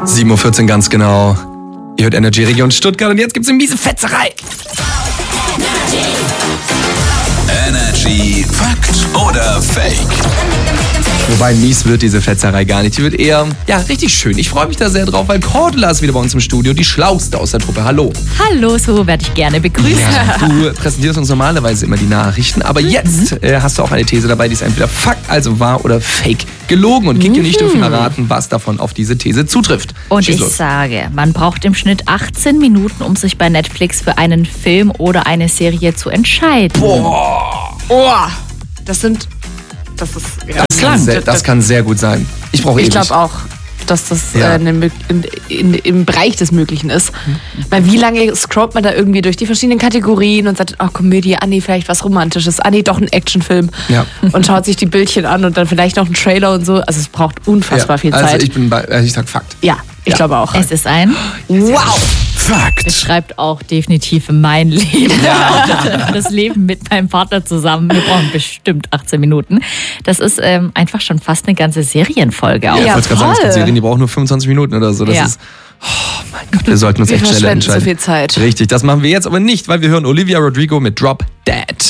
7:14 Uhr ganz genau. Ihr hört Energy Region Stuttgart und jetzt gibt's eine miese Fetzerei. Energy Fakt oder Fake? Wobei mies wird diese Fetzerei gar nicht. Die wird eher, richtig schön. Ich freue mich da sehr drauf, weil Cordula ist wieder bei uns im Studio. Die Schlauste aus der Truppe. Hallo. Hallo, so werde ich gerne begrüßt. Ja, du präsentierst uns normalerweise immer die Nachrichten, aber jetzt hast du auch eine These dabei, die ist entweder Fakt, also wahr oder Fake. Gelogen und Kiki und ich dürfen erraten, was davon auf diese These zutrifft. Und Schieß ich los. sage, man braucht im Schnitt 18 Minuten, um sich bei Netflix für einen Film oder eine Serie zu entscheiden. Das ist Das kann sehr gut sein. Ich brauche ewig. Ich glaube auch, dass das Ja. im Bereich des Möglichen ist. Weil wie lange scrollt man da irgendwie durch die verschiedenen Kategorien und sagt, Komödie, nee, vielleicht was Romantisches, nee, doch ein Actionfilm. Ja. Und schaut sich die Bildchen an und dann vielleicht noch einen Trailer und so. Also es braucht unfassbar viel Zeit. Also ich sag Fakt. Ja, ich glaube auch. Es ist ein, Wow! Fakt. beschreibt auch definitiv mein Leben. Das Leben mit meinem Partner zusammen. Wir brauchen bestimmt 18 Minuten. Das ist einfach schon fast eine ganze Serienfolge auch. Ich Ja, wollte gerade sagen, es gibt voll. Serien, die brauchen nur 25 Minuten oder so. Das Ja. ist, oh mein Gott, wir sollten uns Wir echt schneller verschwenden so entscheiden. viel Zeit. Richtig, das machen wir jetzt aber nicht, weil wir hören Olivia Rodrigo mit Drop Dead.